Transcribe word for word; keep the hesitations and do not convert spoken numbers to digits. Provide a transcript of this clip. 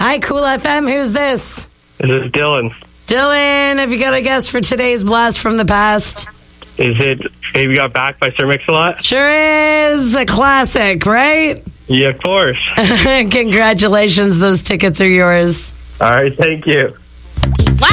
Hi, Cool F M. Who's this? This is Dylan. Dylan, have you got a guess for today's blast from the past? Is it Baby Got Back by Sir Mix-a-Lot? Sure is. A classic, right? Yeah, of course. Congratulations. Those tickets are yours. All right, thank you.